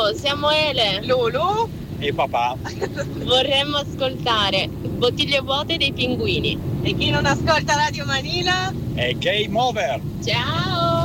Io, Samuele, Lulu e papà. vorremmo ascoltare Bottiglie vuote dei Pinguini. e chi non ascolta Radio Manila È game over. Ciao!